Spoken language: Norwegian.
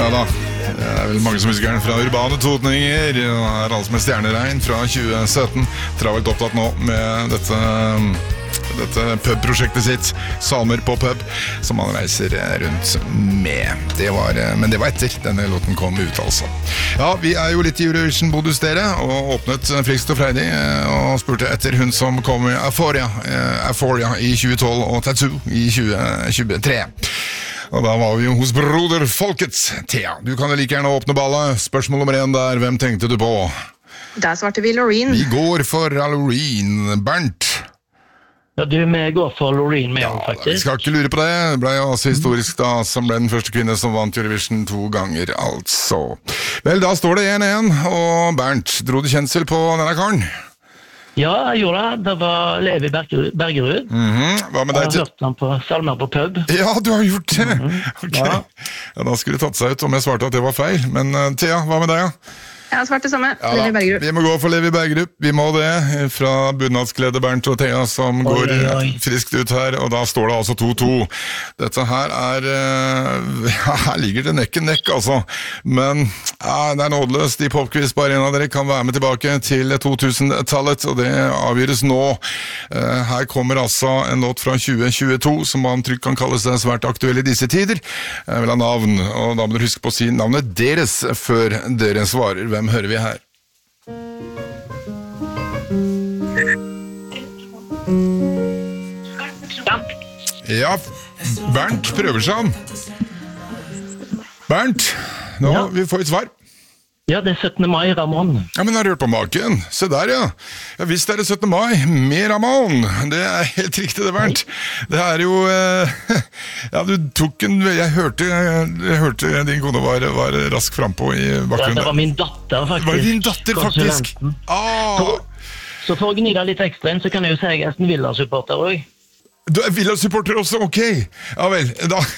Ja da, det vel mange som husker den fra Urbane Totninger. Det alle som Stjerneregn fra 2017. Travelt opptatt nå med dette pub-prosjektet sitt, Salmer på pub, som han reiser rundt med. Men det var etter denne låten kom ut, altså. Ja, vi jo litt i Eurovision-bodus dere, og åpnet Friskt og Freidig, og spurte etter hun som kom i Euphoria i 2012 og Tattoo i 2023. Og da var vi jo hos broderfolkets. Thea, du kan like gjerne åpne ballet. Spørsmål nummer 1 der, hvem tenkte du på? Der svarte vi Loreen. Vi går for Loreen. Bernt? Ja, vi går for Loreen med, faktisk. Vi skal ikke lure på det. Det ble jo også historisk da, som ble den første kvinne som vant Eurovision 2 ganger, altså. Vel, da står det 1-1, og Bernt, dro du kjensel på denne karen? Ja, jeg gjorde det. Det var Levi Bergerud. Hva med deg? Jeg har hørt han på Salmer på pub. Ja, du har gjort det! Ok. Ja, da skulle det tatt seg ut om jeg svarte at det var feil. Men Thea, hva med deg? Ja? Jeg svarte samme, Ja, Levi Bergerud. vi må gå for Levi Bergerud. Vi må det, fra bunadskledde Bernt og Thea som går friskt ut her, og da står det altså 2-2. Dette her her ligger det nekk, altså. Men det nådeløst i popquiz. Bare en av dere kan være med tilbake til 2000-tallet, og det avgjøres nå. Her kommer altså en låt fra 2022, som man trygt kan kalle seg svært aktuell i disse tider. Jeg vil ha navn, og da må dere huske på å si navnet deres før dere svarer. Hvem hører vi her? Ja, Bernt prøver seg han. Bernt, nå vi får et svar. Ja, det 17. mai, Ramon. Ja, men har du hørt på maken? Se der, ja. Ja, visst det 17. mai, med Ramon. Det helt riktig det, Bernt. Det jo... ja, du tok en... Jeg hørte din kone var rask frempå i bakgrunnen. Ja, det var min datter, faktisk. Var det din datter, faktisk? Så for å gni deg litt ekstra inn, så kan jeg jo si jeg en Villa-supporter også. Du Villa-supporter også, ok. Ja vel, da